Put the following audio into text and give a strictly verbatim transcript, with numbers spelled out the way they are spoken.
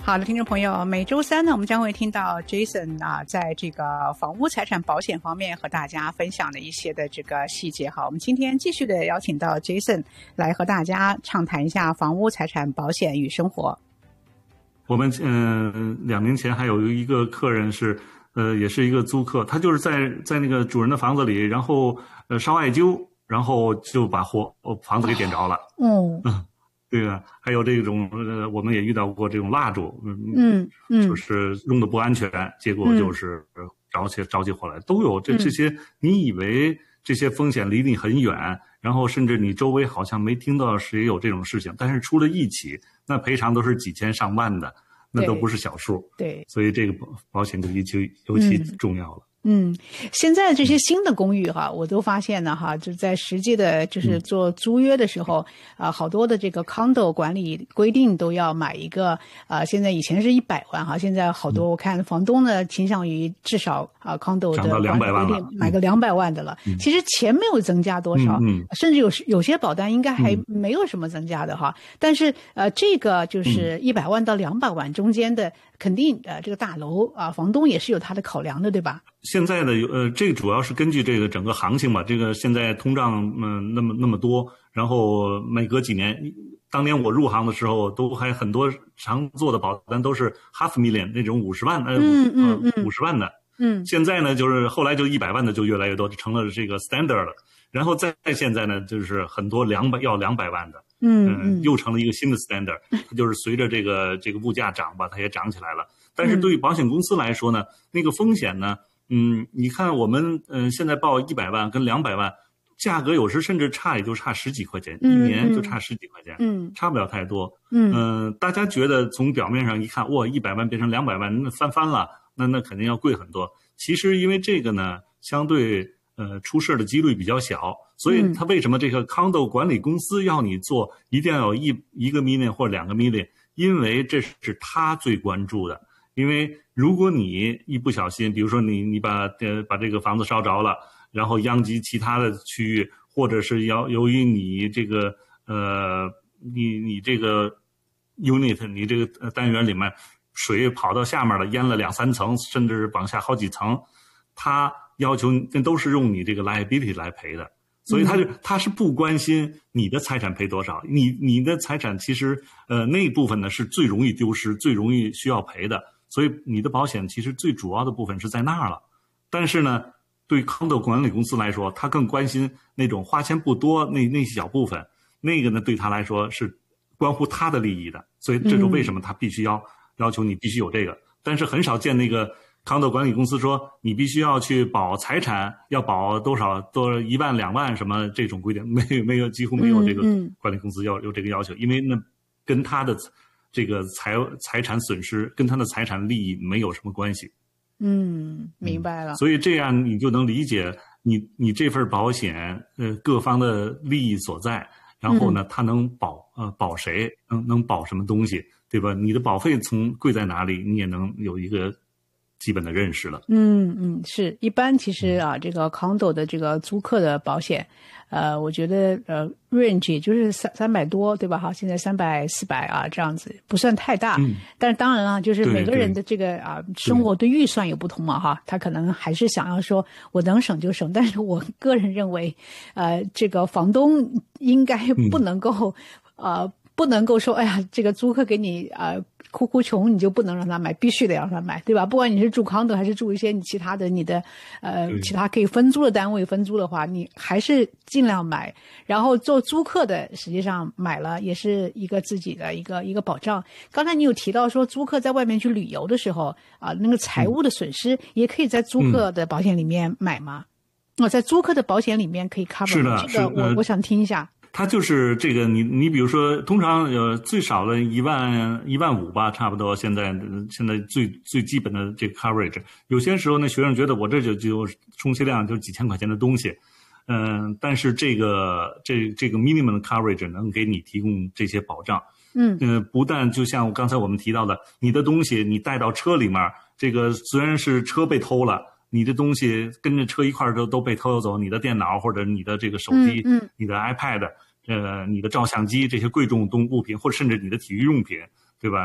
好的，听众朋友，每周三呢，我们将会听到 Jason 啊，在这个房屋财产保险方面和大家分享的一些的这个细节。好，我们今天继续的邀请到 Jason 来和大家畅谈一下房屋财产保险与生活。 我们嗯、呃，两年前还有一个客人是呃，也是一个租客，他就是在在那个主人的房子里，然后呃烧艾灸，然后就把火房子给点着了。 哦。 嗯对啊，还有这种呃，我们也遇到过这种蜡烛， 嗯嗯， 就是用的不安全，结果就是着起着起火来，都有这这些。你以为这些风险离你很远，然后甚至你周围好像没听到谁有这种事情，但是出了一起，那赔偿都是几千上万的，那都不是小数。 对， 所以这个保险就尤其尤其重要了。 嗯，现在这些新的公寓哈，我都发现呢哈，就在实际的就是做租约的时候啊、嗯呃，好多的这个 condo 管理规定都要买一个啊、呃，现在以前是一百万哈，现在好多我看房东呢倾向于至少啊、呃、condo 的管理规定买个两百万的了、嗯。其实钱没有增加多少， 嗯嗯、 甚至有有些保单应该还没有什么增加的哈。嗯、但是呃，这个就是一百万到两百万中间的。肯定呃，这个大楼啊，房东也是有他的考量的，对吧？ 现在的呃，这个主要是根据这个整个行情吧。这个现在通胀嗯、呃、那么那么多，然后每隔几年，当年我入行的时候，都还很多常做的保单都是 half million 那种五十万呃嗯嗯嗯五十万的， 嗯， 现在呢就是后来就一百万的就越来越多，成了这个 standard 了。然后再现在呢，就是很多两百要两百万的。 嗯嗯，又成了一个新的 standard， 它就是随着这个这个物价涨吧，它也涨起来了。但是对于保险公司来说呢，那个风险呢，嗯，你看我们嗯、呃、现在报一百万跟两百万，价格有时甚至差也就差十几块钱， 嗯、 一年就差十几块钱， 嗯， 差不了太多。 嗯、 呃、大家觉得从表面上一看，哇，一百万变成两百万，那翻番了，那那肯定要贵很多。其实因为这个呢，相对呃出事的几率比较小。所以他为什么这个 condo 管理公司要你做一定要有一一个 million 或者两个 million？ 因为这是他最关注的。因为如果你一不小心，比如说你你把呃把这个房子烧着了，然后殃及其他的区域，或者是要由于你这个呃你你这个 unit 你这个单元里面水跑到下面了，淹了两三层，甚至往下好几层，他要求那都是用你这个 liability 来赔的。所以他就他是不关心你的财产赔多少，你你的财产其实呃那一部分呢是最容易丢失、最容易需要赔的，所以你的保险其实最主要的部分是在那儿了。但是呢，对 condo 管理公司来说，他更关心那种花钱不多那那小部分，那个呢对他来说是关乎他的利益的，所以这就是为什么他必须要要求你必须有这个，但是很少见那个。condo 管理公司说你必须要去保财产，要保多少多一万两万什么这种规定，没有没有几乎没有这个管理公司要有这个要求，因为那跟他的这个财财产损失跟他的财产利益没有什么关系。 嗯，明白了。 嗯、所以这样你就能理解你你这份保险呃各方的利益所在，然后呢，他能保呃保谁，能能保什么东西，对吧？你的保费从贵在哪里，你也能有一个。基本的认识了。 嗯嗯，是一般其实啊，这个 condo 的这个租客的保险，呃，我觉得呃 range 就是三三百多，对吧？哈，现在三百四百啊，这样子不算太大。 嗯。 但是当然了，就是每个人的这个啊生活对预算有不同嘛，哈，他可能还是想要说我能省就省，但是我个人认为，呃，这个房东应该不能够、嗯、呃。不能够说，哎呀，这个租客给你啊、呃、哭哭穷，你就不能让他买，必须得让他买，对吧？不管你是住condo还是住一些你其他的你的呃其他可以分租的单位分租的话，你还是尽量买。然后做租客的，实际上买了也是一个自己的一个一个保障。刚才你有提到说，租客在外面去旅游的时候啊、呃，那个财务的损失也可以在租客的保险里面买吗？哦、嗯，在租客的保险里面可以 cover 是的， 这个我、呃、我想听一下。 它就是这个，你你比如说，通常呃最少的一万一万五吧，差不多。现在现在最最基本的这个 coverage， 有些时候呢，学生觉得我这就就充其量就几千块钱的东西，嗯、呃，但是这个这这个 minimum coverage 能给你提供这些保障。 嗯， 呃，不但就像刚才我们提到的，你的东西你带到车里面，这个虽然是车被偷了。你的东西跟着车一块儿都都被偷走，你的电脑或者你的这个手机、 嗯嗯、 你的 iPad， 呃，你的照相机这些贵重东物品，或者甚至你的体育用品，